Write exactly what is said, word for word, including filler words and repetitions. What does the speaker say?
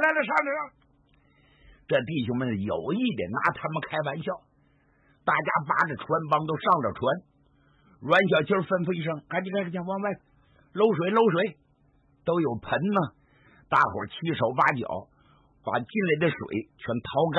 来了，上这上。这弟兄们有意的拿他们开玩笑，大家扒着船帮都上了船。阮小七吩咐一声：“赶紧赶紧往外搂水搂水！”都有盆呢，大伙七手八脚把进来的水全掏干